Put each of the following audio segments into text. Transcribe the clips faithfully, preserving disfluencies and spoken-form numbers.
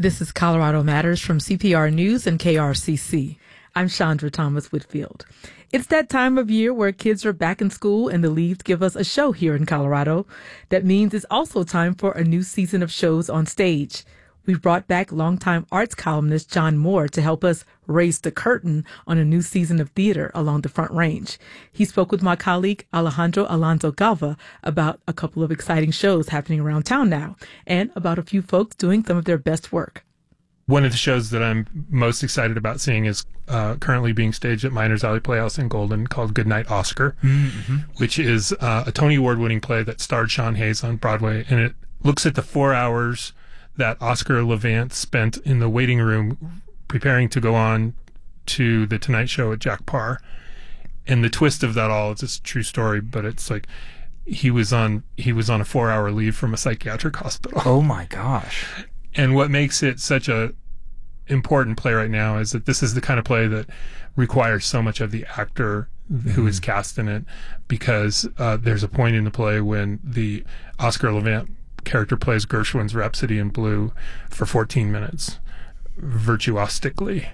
This is Colorado Matters from C P R News and K R C C. I'm Chandra Thomas Whitfield. It's that time of year where kids are back in school and the leaves give us a show here in Colorado. That means it's also time for a new season of shows on stage. We've brought back longtime arts columnist John Moore to help us raise the curtain on a new season of theater along the Front Range. He spoke with my colleague Alejandro Alonso Galva about a couple of exciting shows happening around town now and about a few folks doing some of their best work. One of the shows that I'm most excited about seeing is uh, currently being staged at Miners Alley Playhouse in Golden, called Goodnight Oscar, mm-hmm. which is uh, a Tony Award-winning play that starred Sean Hayes on Broadway, and it looks at the four hours that Oscar Levant spent in the waiting room preparing to go on to The Tonight Show at Jack Paar. And the twist of that all, it's a true story, but it's like he was on he was on a four-hour leave from a psychiatric hospital. Oh my gosh. And what makes it such a important play right now is that this is the kind of play that requires so much of the actor who is cast in it, because uh, there's a point in the play when the Oscar Levant character plays Gershwin's Rhapsody in Blue for fourteen minutes, virtuosically.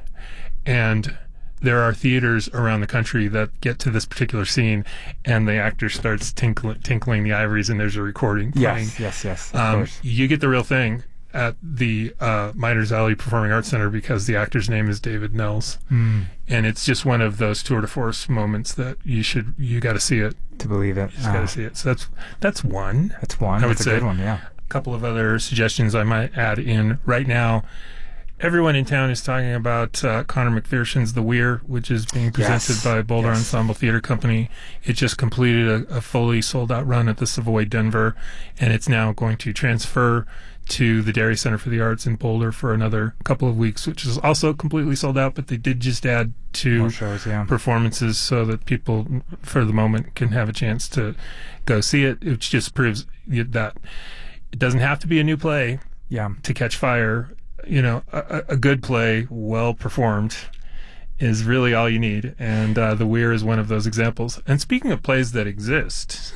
And there are theaters around the country that get to this particular scene and the actor starts tinkling, tinkling the ivories and there's a recording playing. Yes, yes, yes, of um, course. You get the real thing at the uh, Miners Alley Performing Arts Center because the actor's name is David Nels. Mm. And it's just one of those tour de force moments that you should, you got to see it. To believe it. You just oh. got to see it. So that's that's one. That's one. I would that's say. a good one, yeah. A couple of other suggestions I might add in. Right now, everyone in town is talking about uh, Connor McPherson's The Weir, which is being presented yes. by Boulder yes. Ensemble Theater Company. It just completed a, a fully sold-out run at the Savoy Denver, and it's now going to transfer to the Dairy Center for the Arts in Boulder for another couple of weeks, which is also completely sold out, but they did just add two More shows, yeah. performances so that people, for the moment, can have a chance to go see it. It just proves that it doesn't have to be a new play yeah. to catch fire. You know, a, a good play, well performed, is really all you need. And uh, The Weir is one of those examples. And speaking of plays that exist,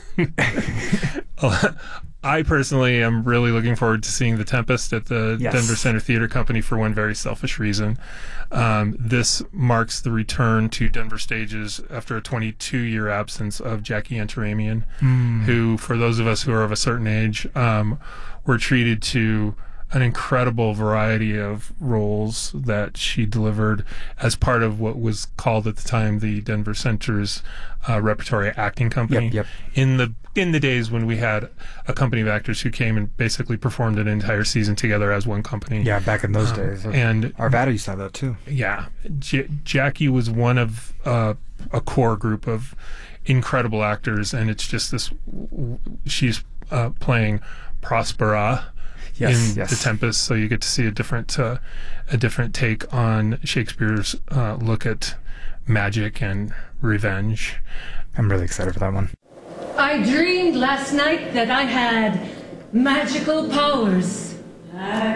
I personally am really looking forward to seeing The Tempest at the yes. Denver Center Theater Company for one very selfish reason. Um, this marks the return to Denver stages after a twenty-two-year absence of Jackie Antaramian, mm. who, for those of us who are of a certain age, um, were treated to an incredible variety of roles that she delivered as part of what was called at the time the Denver Center's uh, Repertory Acting Company. Yep, yep. In the in the days when we had a company of actors who came and basically performed an entire season together as one company. Yeah, back in those um, days. And Arvada used to have that too. Yeah, J- Jackie was one of uh, a core group of incredible actors, and it's just this. She's uh, playing Prospera. Yes, in yes. The Tempest, so you get to see a different uh, a different take on Shakespeare's uh, look at magic and revenge. I'm really excited for that one. I dreamed last night that I had magical powers.